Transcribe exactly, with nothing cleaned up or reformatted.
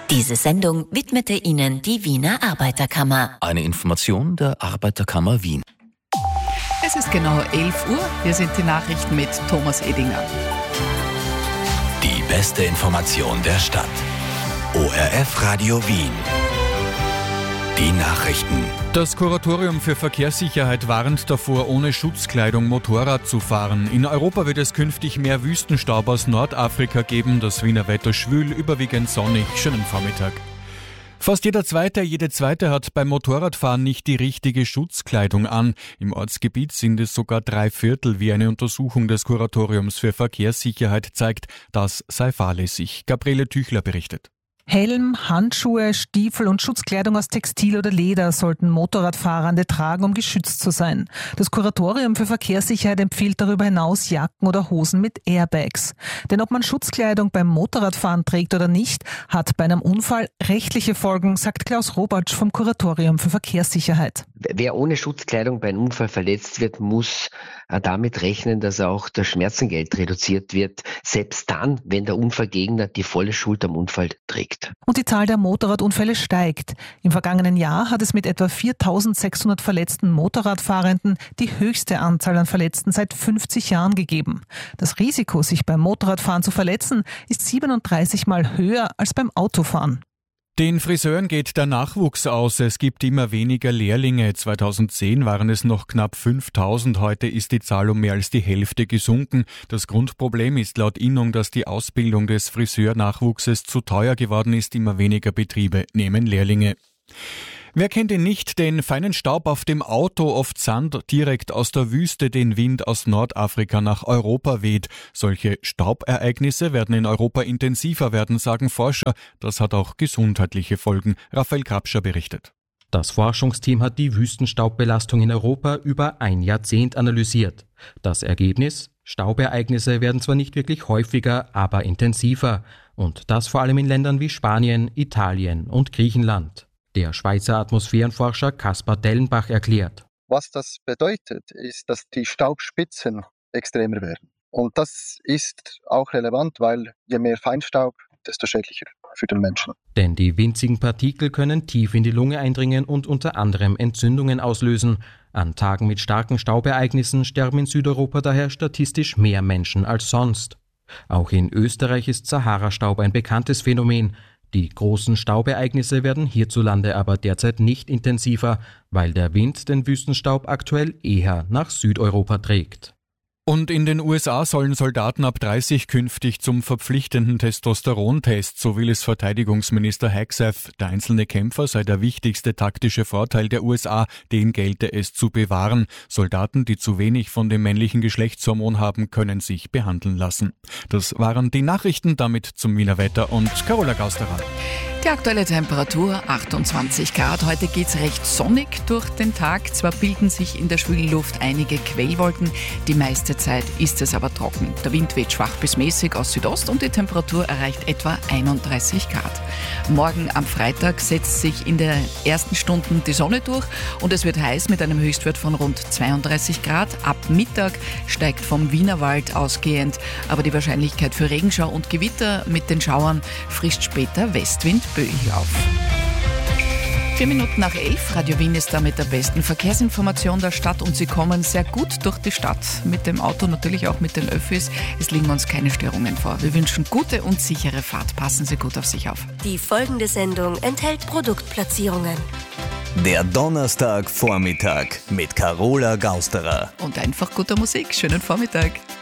Diese Sendung widmete Ihnen die Wiener Arbeiterkammer. Eine Information der Arbeiterkammer Wien. Es ist genau elf Uhr. Hier sind die Nachrichten mit Thomas Edinger. Die beste Information der Stadt. O R F Radio Wien. Die Nachrichten. Das Kuratorium für Verkehrssicherheit warnt davor, ohne Schutzkleidung Motorrad zu fahren. In Europa wird es künftig mehr Wüstenstaub aus Nordafrika geben. Das Wiener Wetter schwül, überwiegend sonnig. Schönen Vormittag. Fast jeder Zweite, jede Zweite hat beim Motorradfahren nicht die richtige Schutzkleidung an. Im Ortsgebiet sind es sogar drei Viertel, wie eine Untersuchung des Kuratoriums für Verkehrssicherheit zeigt. Das sei fahrlässig. Gabriele Tüchler berichtet. Helm, Handschuhe, Stiefel und Schutzkleidung aus Textil oder Leder sollten Motorradfahrende tragen, um geschützt zu sein. Das Kuratorium für Verkehrssicherheit empfiehlt darüber hinaus Jacken oder Hosen mit Airbags. Denn ob man Schutzkleidung beim Motorradfahren trägt oder nicht, hat bei einem Unfall rechtliche Folgen, sagt Klaus Robatsch vom Kuratorium für Verkehrssicherheit. Wer ohne Schutzkleidung bei einem Unfall verletzt wird, muss damit rechnen, dass auch das Schmerzengeld reduziert wird, selbst dann, wenn der Unfallgegner die volle Schuld am Unfall trägt. Und die Zahl der Motorradunfälle steigt. Im vergangenen Jahr hat es mit etwa viertausendsechshundert verletzten Motorradfahrenden die höchste Anzahl an Verletzten seit fünfzig Jahren gegeben. Das Risiko, sich beim Motorradfahren zu verletzen, ist siebenunddreißig Mal höher als beim Autofahren. Den Friseuren geht der Nachwuchs aus. Es gibt immer weniger Lehrlinge. zweitausendzehn waren es noch knapp fünftausend. Heute ist die Zahl um mehr als die Hälfte gesunken. Das Grundproblem ist laut Innung, dass die Ausbildung des Friseurnachwuchses zu teuer geworden ist. Immer weniger Betriebe nehmen Lehrlinge. Wer kennt ihn nicht? Den feinen Staub auf dem Auto, oft Sand direkt aus der Wüste, den Wind aus Nordafrika nach Europa weht. Solche Staubereignisse werden in Europa intensiver werden, sagen Forscher. Das hat auch gesundheitliche Folgen. Raphael Krapscher berichtet. Das Forschungsteam hat die Wüstenstaubbelastung in Europa über ein Jahrzehnt analysiert. Das Ergebnis? Staubereignisse werden zwar nicht wirklich häufiger, aber intensiver. Und das vor allem in Ländern wie Spanien, Italien und Griechenland. Der Schweizer Atmosphärenforscher Kaspar Dellenbach erklärt. Was das bedeutet, ist, dass die Staubspitzen extremer werden. Und das ist auch relevant, weil je mehr Feinstaub, desto schädlicher für den Menschen. Denn die winzigen Partikel können tief in die Lunge eindringen und unter anderem Entzündungen auslösen. An Tagen mit starken Staubereignissen sterben in Südeuropa daher statistisch mehr Menschen als sonst. Auch in Österreich ist Sahara-Staub ein bekanntes Phänomen. Die großen Staubereignisse werden hierzulande aber derzeit nicht intensiver, weil der Wind den Wüstenstaub aktuell eher nach Südeuropa trägt. Und in den U S A sollen Soldaten ab dreißig künftig zum verpflichtenden Testosterontest, so will es Verteidigungsminister Hegseth. Der einzelne Kämpfer sei der wichtigste taktische Vorteil der U S A, den gelte es zu bewahren. Soldaten, die zu wenig von dem männlichen Geschlechtshormon haben, können sich behandeln lassen. Das waren die Nachrichten, damit zum Wiener Wetter und Carola Gausterer. Die aktuelle Temperatur achtundzwanzig Grad. Heute geht's recht sonnig durch den Tag. Zwar bilden sich in der schwülen Luft einige Quellwolken, die meiste Zeit ist es aber trocken. Der Wind weht schwach bis mäßig aus Südost und die Temperatur erreicht etwa einunddreißig Grad. Morgen am Freitag setzt sich in den ersten Stunden die Sonne durch und es wird heiß mit einem Höchstwert von rund zweiunddreißig Grad. Ab Mittag steigt vom Wienerwald ausgehend aber die Wahrscheinlichkeit für Regenschau und Gewitter. Mit den Schauern frischt später Westwind böig auf. Vier Minuten nach elf. Radio Wien ist da mit der besten Verkehrsinformation der Stadt und Sie kommen sehr gut durch die Stadt. Mit dem Auto, natürlich auch mit den Öffis. Es liegen uns keine Störungen vor. Wir wünschen gute und sichere Fahrt. Passen Sie gut auf sich auf. Die folgende Sendung enthält Produktplatzierungen. Der Donnerstagvormittag mit Carola Gausterer. Und einfach guter Musik. Schönen Vormittag.